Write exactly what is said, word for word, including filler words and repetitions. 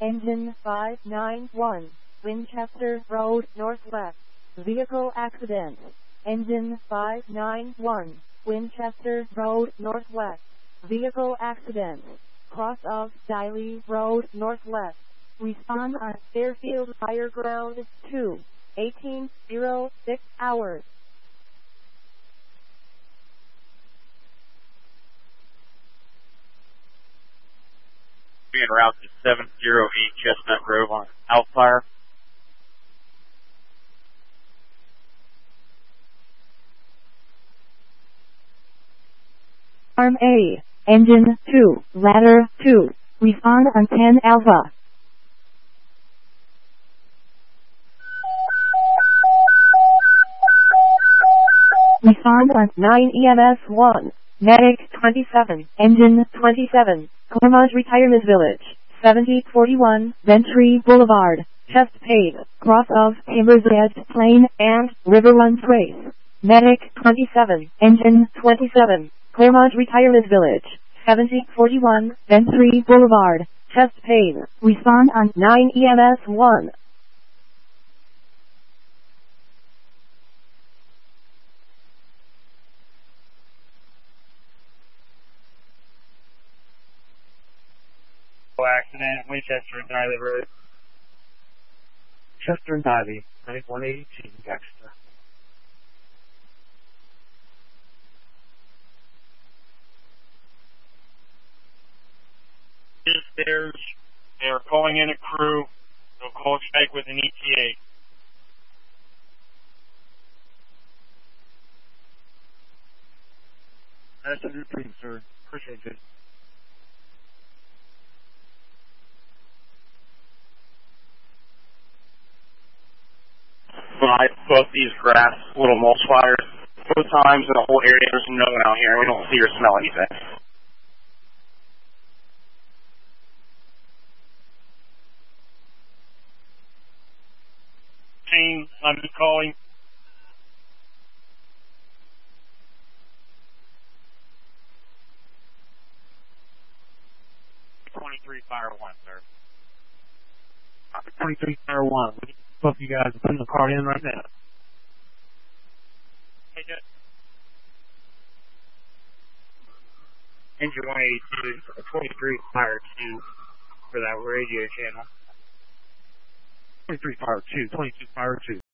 Engine five nine one, Winchester Road Northwest. Vehicle accident. Engine five nine one, Winchester Road Northwest. Vehicle accident. Cross of Diley Road Northwest. Respond on Fairfield Fire Ground two, eighteen oh six hours. Being route to seven oh eight Chestnut Grove on Outfire. Arm A, Engine two, Ladder two, respond on ten Alpha. Respond on nine E M S one, Medic twenty-seven, Engine twenty-seven, Cormage Retirement Village, seventy forty-one, Ventry Boulevard, Chesapeake, cross of Timbers Edge Plain and River Run Trace. Medic twenty-seven, Engine twenty-seven, Cormage Retirement Village, seventy forty-one, Ventry Boulevard, Chesapeake, respond on nine E M S one. Accident, Winchester and Diley Road. Chester and Diley, ninety-one eighty-two, Dexter. There's, they're calling in a crew. They'll call strike with an E T A. That's a good thing, sir. Appreciate it. I both these grass little mulch fires. Both times in the whole area, there's no one out here. We don't see or smell anything. Team, I'm just calling. twenty-three Fire one, sir. twenty-three Fire one. Both you guys are putting the car in right now. Hey, Jet. Engine one eighty-two, twenty-three Fire two for that radio channel. twenty-three Fire two, twenty-two Fire two.